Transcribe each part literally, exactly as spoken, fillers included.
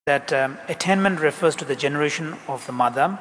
that um, attainment refers to the generation of the mother,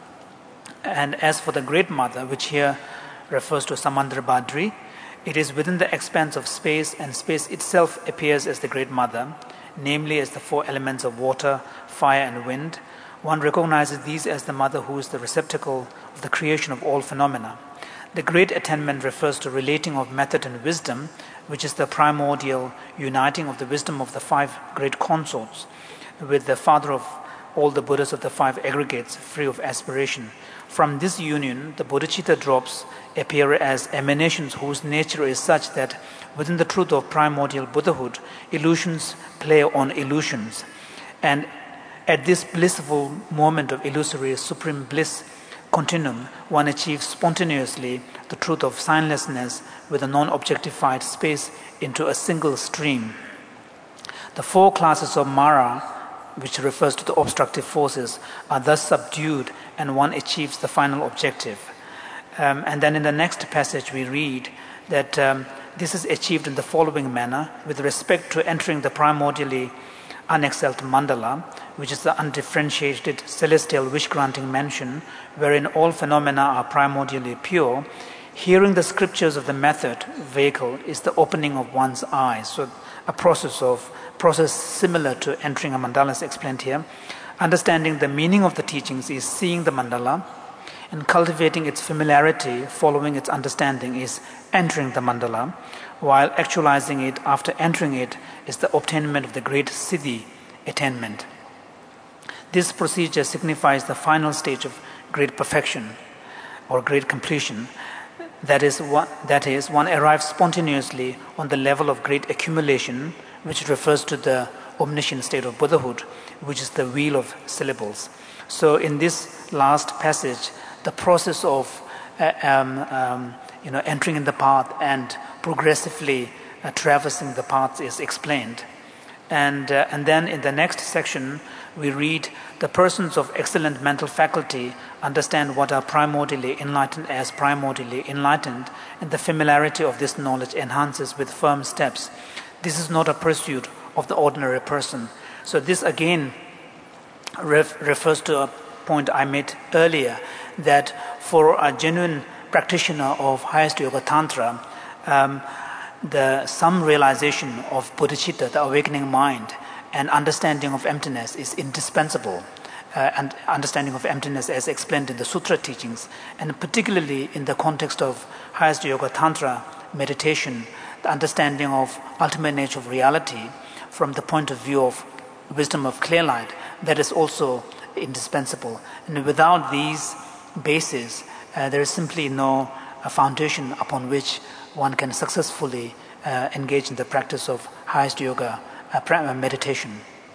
and as for the great mother, which here refers to Samandra Badri, it is within the expanse of space, and space itself appears as the great mother, namely as the four elements of water, fire, and wind. One recognizes these as the mother who is the receptacle of the creation of all phenomena. The great attainment refers to relating of method and wisdom, which is the primordial uniting of the wisdom of the five great consorts with the father of all the Buddhas of the five aggregates, free of aspiration. From this union, the bodhicitta drops appear as emanations whose nature is such that within the truth of primordial Buddhahood, illusions play on illusions. And at this blissful moment of illusory supreme bliss continuum, one achieves spontaneously the truth of signlessness with a non-objectified space into a single stream. The four classes of Mara, which refers to the obstructive forces, are thus subdued and one achieves the final objective. Um, and then in the next passage we read that um, this is achieved in the following manner with respect to entering the primordially unexcelled mandala, which is the undifferentiated celestial wish-granting mansion wherein all phenomena are primordially pure. Hearing the scriptures of the method vehicle is the opening of one's eyes. So a process of process similar to entering a mandala is explained here. Understanding the meaning of the teachings is seeing the mandala, and cultivating its familiarity, following its understanding, is entering the mandala, while actualizing it after entering it is the obtainment of the great siddhi attainment. This procedure signifies the final stage of great perfection or great completion. That is, one, that is, one arrives spontaneously on the level of great accumulation, which refers to the omniscient state of Buddhahood, which is the wheel of syllables. So in this last passage, the process of uh, um, um, you know, entering in the path and progressively uh, traversing the path is explained. And, uh, and then in the next section, we read, the persons of excellent mental faculty understand what are primordially enlightened as primordially enlightened, and the familiarity of this knowledge enhances with firm steps. This is not a pursuit of the ordinary person. So this again ref- refers to a point I made earlier, that for a genuine practitioner of highest yoga tantra, um, the some realization of bodhicitta, the awakening mind, and understanding of emptiness is indispensable. Uh, and understanding of emptiness as explained in the sutra teachings, and particularly in the context of highest yoga tantra meditation, the understanding of ultimate nature of reality from the point of view of wisdom of clear light, that is also indispensable. And without these bases, uh, there is simply no uh, foundation upon which one can successfully uh, engage in the practice of highest yoga uh, pra- meditation.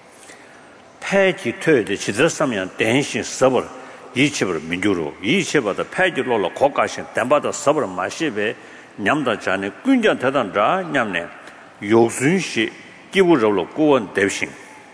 패지 토요일 지들삼면 대신 서버 이치버 민주로 이치버다 패지로로 고가신 담바다 서버 마시베 냠다 자네 군전 대단자 냠네 요순시 기부적으로 고원 대신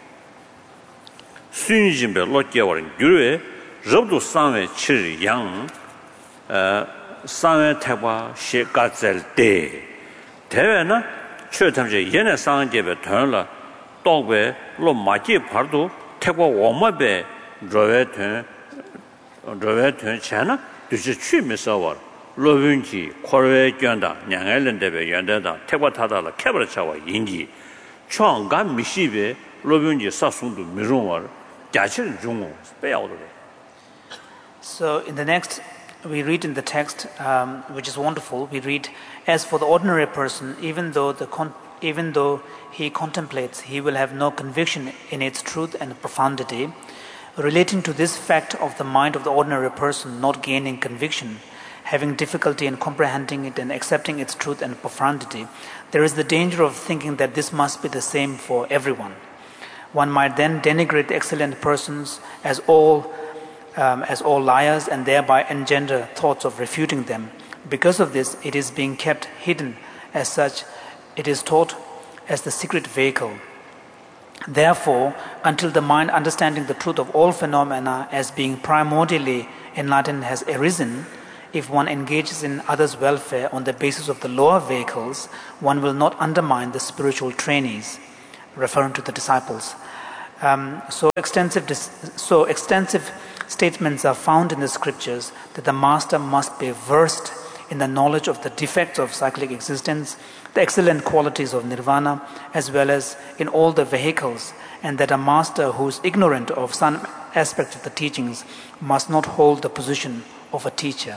순진배 로께워는 유르에 접도 상외 칠양 어 상외 태과 시가절 때 대회나 최탐제 얘네 상계배 돈라 또베 로 마지 바도 태과 오마베 로웨트 로웨트 차나 dus 취미서 와 로빈지 코르웨 견다 냥엘렌데베 연데다 태과 타다라 캐버를 차와 인지 총감 미시베 로빈지 사순도 미롱와 자실 중고 빼야오도. So in the next we read in the text, um, which is wonderful, we read, as for the ordinary person, even though the con- even though he contemplates, he will have no conviction in its truth and profundity. Relating to this fact of the mind of the ordinary person not gaining conviction, having difficulty in comprehending it and accepting its truth and profundity, there is the danger of thinking that this must be the same for everyone. One might then denigrate excellent persons as all Um, as all liars, and thereby engender thoughts of refuting them. Because of this, it is being kept hidden. As such, it is taught as the secret vehicle. Therefore, until the mind understanding the truth of all phenomena as being primordially enlightened has arisen, if one engages in others' welfare on the basis of the lower vehicles, one will not undermine the spiritual trainees, referring to the disciples. Um, so extensive, dis- so extensive statements are found in the scriptures that the master must be versed in the knowledge of the defects of cyclic existence, the excellent qualities of nirvana, as well as in all the vehicles, and that a master who is ignorant of some aspect of the teachings must not hold the position of a teacher.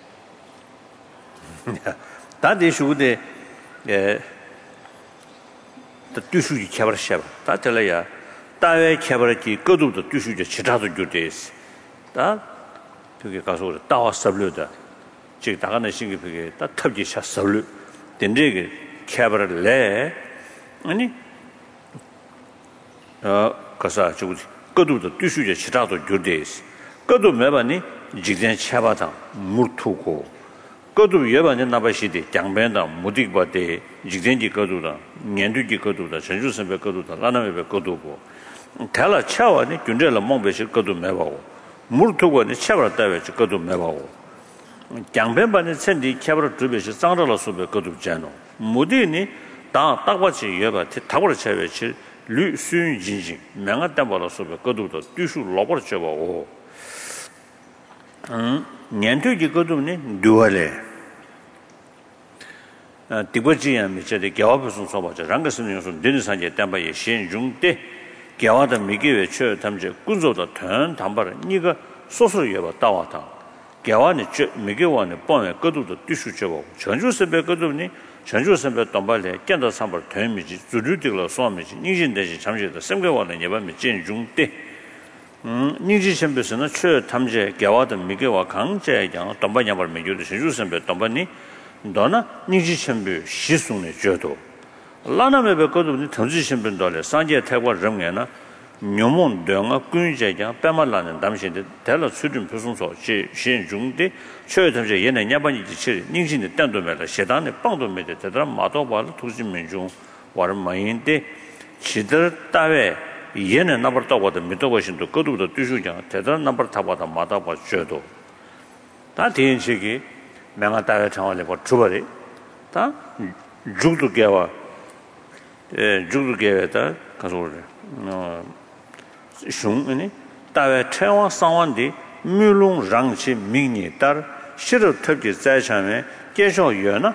That is the the Dushuji Kabar Shaba. That Telaya, Tawe Kabaraki, go to the Dushuji Chitado Judays. That Pikaso, Tawa Sabluda, Chitagana Singapore, that Tabjisha Sablu, then Rig Kabar Le, any Kasa Chudi, go to the Dushuji Chitado Judays. Go to Mebani, Jigan Chabata, Murtuko. Godu Yabani Nabashidi, Jangbenda, Mudigbate, Jigenji Goduda, Nyanduji Goduda, Chanjusembe Goduda, Laname Godubo. Tala Chawa, Jundela Mombesh Godu Mevao. Murtugo, the Chabra Davich Godu Mevao. Jangbemba Sendi Cabra Trubish, Sandala Sube Godu Jano. Mudini, Da Tawachi Yaba, Tower Chavich, Lu Sun Jinjin, Mangatabala Sube Goduda, Dushu Lobber Chavo. Nyantuji Godumni, Duale. Tibajian, which the Gawabson Sobaja, Rangason, Dinisanja, Tamba, Shin Jungte, Gawada Migi, Chur, Tamja, Guzo, the turn, Tambar, Niga, Soso Yaba, Tawata, Gawani, Migiwan, Pone, Godu, the Tishuchevo, Chanju Sebe Godumni, Chanju Sebe Tombale, Kenda Sambar, Termiji, Zudutila Swamiji, Nijin Deji, Tamja, the Semgawan, and Yabami, Jin Jungte. Niji Shembusana, Chur, Tamje, Gawada, Migawa, Kangja, Tombanyamar, Major, Shusembe, Tombani, Donna, Niji Shembu, Shisune, Jodo. Lana may be good with the transition dollar, Sanja Tawa Ramgana, Numon, Donga, Kunja, Pamalan, and Damshin, tell us certain persons or Shin Jungde, Chur Tamja, Yena, Yabani, Nijin, the Tandomela, Shedan, Pondo made the Tadram, Mato, Tuzi Minjung, Warmayinde, Chidar Tawe. Yen number top of the middle to go to the Tushujan, Tether number top of the Mata was Jodo. That in Shiki, Mangata Town for Trubari, that Judu Gava, Judu Gaveta, Kazor, Shung, Tawe Tewa Sawandi, Mulung Rangchi Mini Tar, Shiru Turkey Zachame, Gesho Yona,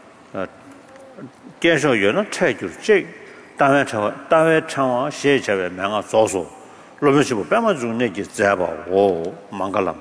Gesho Yona, take your check. Dawe Chawa, She Chave, Manga Soso, Robishibu, Bamaju Neki Zaba, O Mangalam.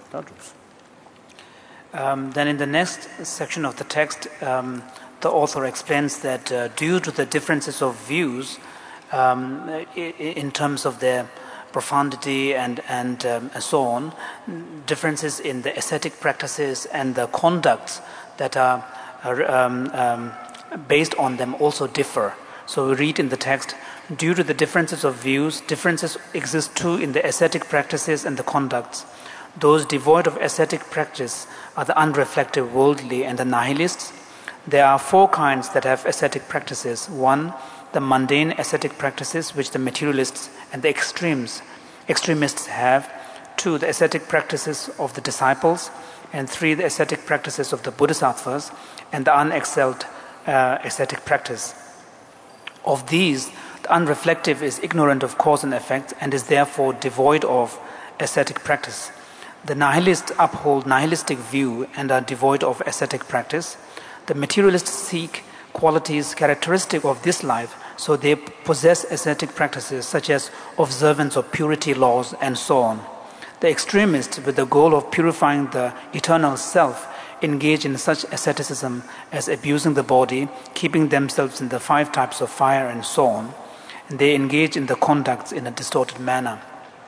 Um, then in the next section of the text, um, the author explains that uh, due to the differences of views um, in, in terms of their profundity and, and, um, and so on, differences in the ascetic practices and the conducts that are, are um, um, based on them also differ. So we read in the text, due to the differences of views, differences exist too in the ascetic practices and the conducts. Those devoid of ascetic practice are the unreflective, worldly, and the nihilists. There are four kinds that have ascetic practices. One, the mundane ascetic practices, which the materialists and the extremes, extremists have. Two, the ascetic practices of the disciples. And three, the ascetic practices of the bodhisattvas and the unexcelled uh, ascetic practice. Of these, the unreflective is ignorant of cause and effect and is therefore devoid of ascetic practice. The nihilists uphold nihilistic view and are devoid of ascetic practice. The materialists seek qualities characteristic of this life, so they possess ascetic practices such as observance of purity laws and so on. The extremists, with the goal of purifying the eternal self, engage in such asceticism as abusing the body, keeping themselves in the five types of fire and so on. And they engage in the conducts in a distorted manner.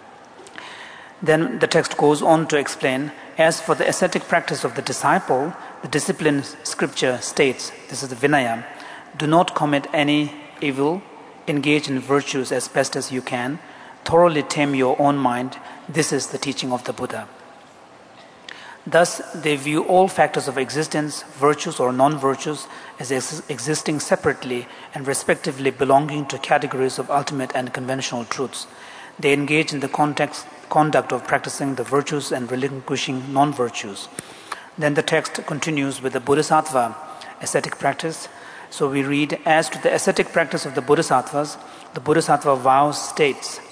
Then the text goes on to explain, as for the ascetic practice of the disciple, the discipline scripture states, this is the Vinaya, do not commit any evil, engage in virtues as best as you can, thoroughly tame your own mind. This is the teaching of the Buddha. Thus, they view all factors of existence, virtues or non-virtues, as ex- existing separately and respectively belonging to categories of ultimate and conventional truths. They engage in the context, conduct of practicing the virtues and relinquishing non-virtues. Then the text continues with the bodhisattva ascetic practice. So we read, as to the ascetic practice of the bodhisattvas, the bodhisattva vow states,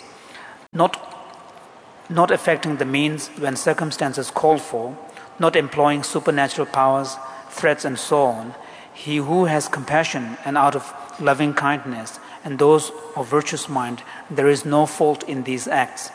not, not affecting the means when circumstances call for, not employing supernatural powers, threats, and so on. He who has compassion and out of loving kindness, and those of virtuous mind, there is no fault in these acts.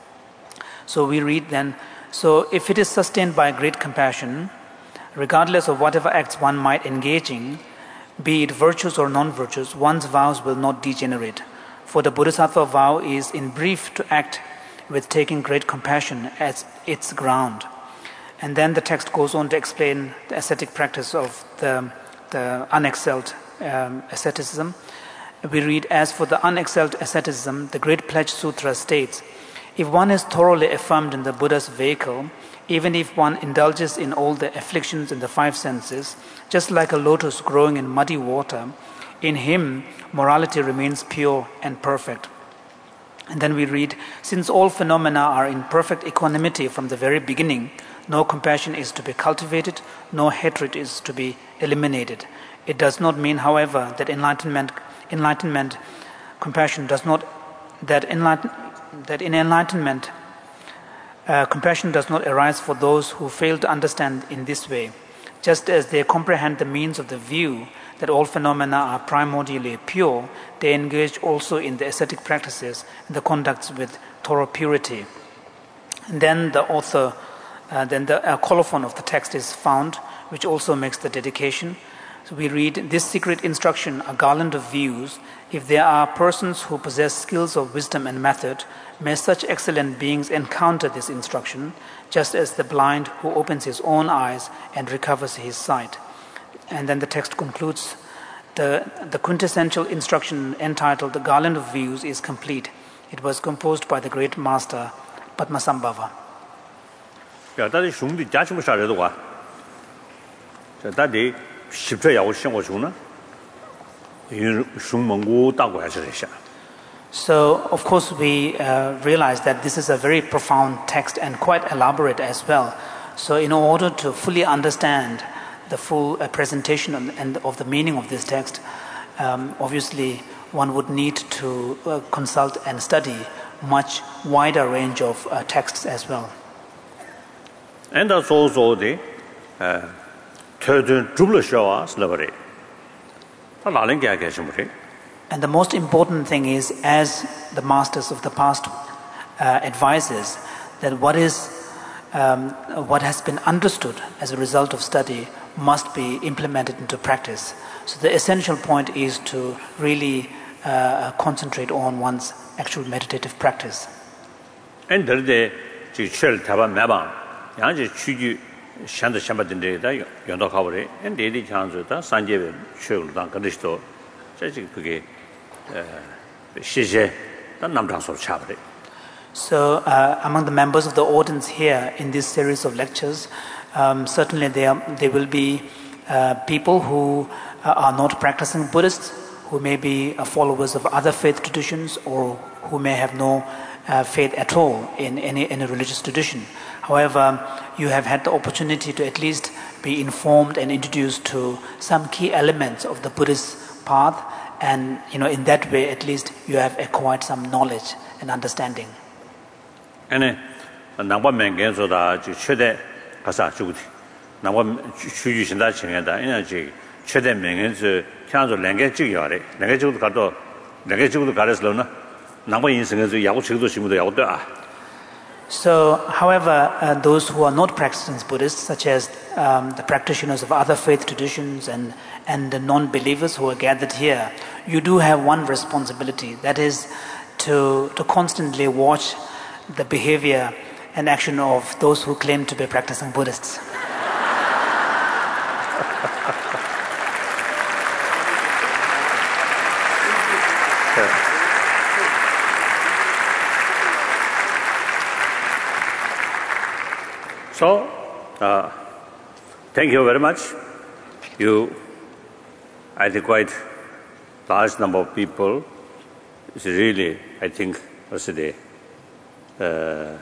So we read then, so if it is sustained by great compassion, regardless of whatever acts one might engage in, be it virtuous or non-virtuous, one's vows will not degenerate. For the Bodhisattva vow is in brief to act with taking great compassion as its ground. And then the text goes on to explain the ascetic practice of the, the unexcelled um, asceticism. We read, as for the unexcelled asceticism, the Great Pledge Sutra states, if one is thoroughly affirmed in the Buddha's vehicle, even if one indulges in all the afflictions in the five senses, just like a lotus growing in muddy water, in him morality remains pure and perfect. And then we read, since all phenomena are in perfect equanimity from the very beginning, no compassion is to be cultivated, no hatred is to be eliminated. It does not mean, however, that enlightenment, enlightenment, compassion does not, that enlighten, that in enlightenment, uh, compassion does not arise for those who fail to understand in this way. Just as they comprehend the means of the view that all phenomena are primordially pure, they engage also in the ascetic practices and the conducts with thorough purity. And then the author, uh, then the uh, colophon of the text is found, which also makes the dedication. So we read, this secret instruction, a garland of views, if there are persons who possess skills of wisdom and method, may such excellent beings encounter this instruction, just as the blind who opens his own eyes and recovers his sight. And then the text concludes, the, the quintessential instruction entitled The Garland of Views is complete. It was composed by the great master Padmasambhava. 야, 다들 중도 자주 못 살아도 와. 자, 다들 십자야고 생活 중나. 이 중문고 따고 해서 되셔. So, of course, we uh, realize that this is a very profound text and quite elaborate as well. So, in order to fully understand the full uh, presentation and, and of the meaning of this text, um, obviously, one would need to uh, consult and study much wider range of uh, texts as well. And that's also the third double show slavery. And the most important thing is, as the masters of the past uh, advises, that what is um, what has been understood as a result of study must be implemented into practice. So the essential point is to really uh, concentrate on one's actual meditative practice. And there the chel taba meba, yanji chuju shanda shamba dinde da yondo kawre, and the chanzo da sanje chel dan kanisto, jaji kuge shije dan namdang so chabre. So, uh, among the members of the audience here in this series of lectures, um, certainly there, there will be uh, people who uh, are not practicing Buddhists, who may be uh, followers of other faith traditions, or who may have no uh, faith at all in any, any religious tradition. However, you have had the opportunity to at least be informed and introduced to some key elements of the Buddhist path, and you know, in that way, at least you have acquired some knowledge and understanding. ane nangpa mengen so da ji chede kasa chu nangpa chu ju shin da chen da ina ji chede mengen ze kyan zo lenge ji ya le lenge ji ga do lenge ji ga le lo na nangpa yin seng ze ya gu chi do shi mu de ya gu da. So, however, uh, those who are not practicing Buddhists, such as um, the practitioners of other faith traditions and, and the non-believers who are gathered here, you do have one responsibility, that is to, to constantly watch the behavior and action of those who claim to be practicing Buddhists. So, uh, thank you very much. You, I think, quite large number of people. It's really, I think, what's the day? Uh,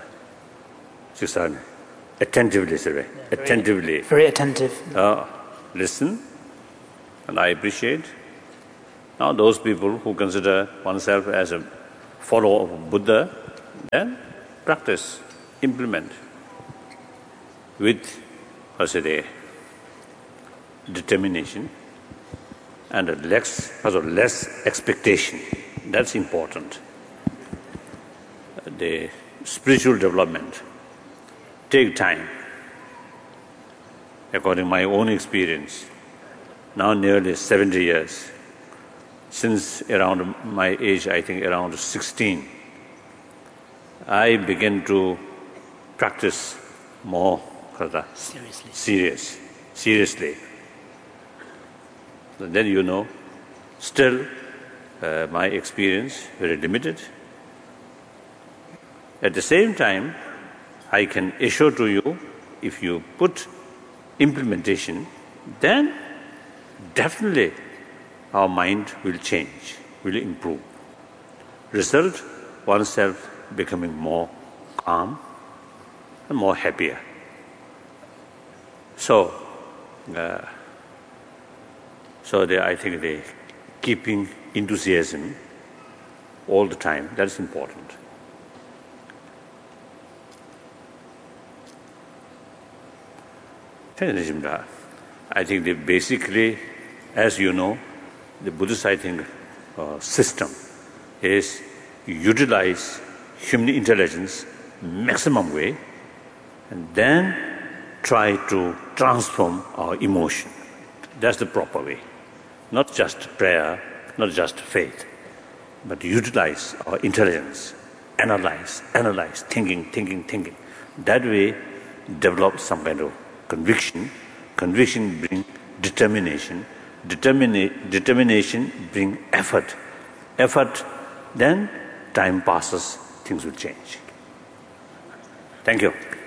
attentively, sorry, yeah, very, attentively, very attentive. Uh, listen, and I appreciate. Now, those people who consider oneself as a follower of Buddha, then practice, implement with, how say they, determination and a less, also less expectation. That's important. The spiritual development take time. According to my own experience, now nearly seventy years, since around my age, I think around sixteen, I began to practice more seriously. serious, seriously. Then you know, still uh, my experience very limited. At the same time, I can assure to you, if you put implementation, then definitely our mind will change, will improve. Result, oneself becoming more calm and more happier. So, uh, so they, I think they keeping enthusiasm all the time, that's important. I think they basically, as you know, the Buddhist, I think, uh, system is utilize human intelligence maximum way and then try to transform our emotion. That's the proper way. Not just prayer, not just faith, but utilize our intelligence, analyze, analyze, thinking, thinking, thinking. That way, develop some kind of conviction. Conviction bring determination. Determina- determination bring effort. Effort, then time passes, things will change. Thank you.